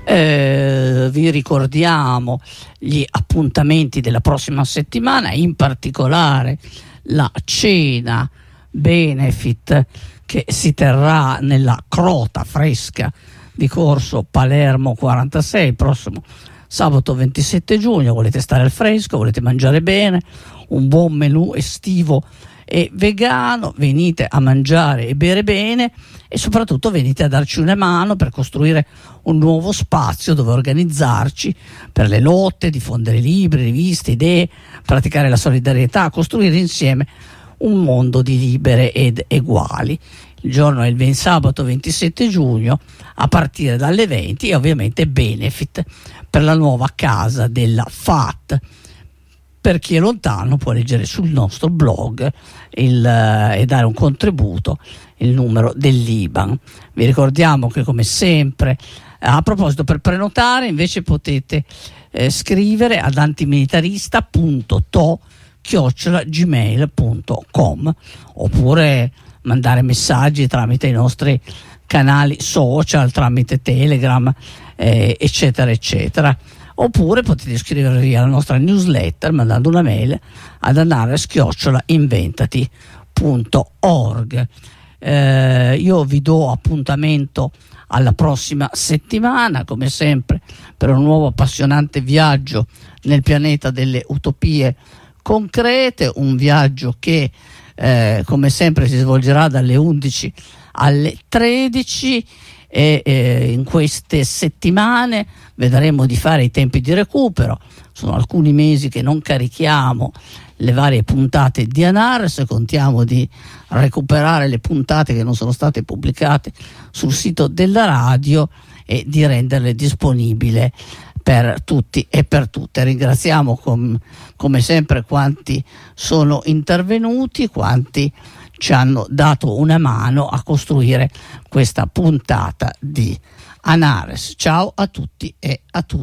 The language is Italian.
Vi ricordiamo gli appuntamenti della prossima settimana, in particolare la cena benefit che si terrà nella Crota Fresca di Corso Palermo 46 il prossimo sabato 27 giugno. Volete stare al fresco, volete mangiare bene, un buon menù estivo e vegano, venite a mangiare e bere bene e soprattutto venite a darci una mano per costruire un nuovo spazio dove organizzarci per le lotte, diffondere libri, riviste, idee, praticare la solidarietà, costruire insieme un mondo di libere ed eguali. Il giorno è il sabato 27 giugno a partire dalle 20 e ovviamente benefit per la nuova casa della FAT. Per chi è lontano può leggere sul nostro blog e dare un contributo, il numero dell'IBAN. Vi ricordiamo che come sempre, a proposito, per prenotare invece potete scrivere ad antimilitarista.to@gmail.com oppure mandare messaggi tramite i nostri canali social, tramite Telegram, eccetera eccetera. Oppure potete iscrivervi alla nostra newsletter mandando una mail ad anares@inventati.org. Io vi do appuntamento alla prossima settimana, come sempre, per un nuovo appassionante viaggio nel pianeta delle utopie concrete, un viaggio che come sempre si svolgerà dalle 11 alle 13 e in queste settimane vedremo di fare i tempi di recupero. Sono alcuni mesi che non carichiamo le varie puntate di Anares, contiamo di recuperare le puntate che non sono state pubblicate sul sito della radio e di renderle disponibili per tutti e per tutte. Ringraziamo come sempre quanti sono intervenuti, quanti ci hanno dato una mano a costruire questa puntata di Anares. Ciao a tutti e a tutte.